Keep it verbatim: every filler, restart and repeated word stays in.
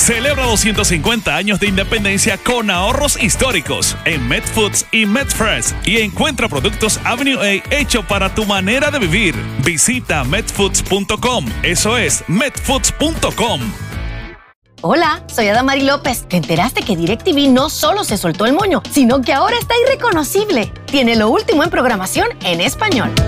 Celebra doscientos cincuenta años de independencia con ahorros históricos en MedFoods y MedFresh y encuentra productos Avenue A hecho para tu manera de vivir. Visita medfoods punto com. Eso es medfoods punto com. Hola, soy Adamari López. ¿Te enteraste que DirecTV no solo se soltó el moño, sino que ahora está irreconocible? Tiene lo último en programación en español.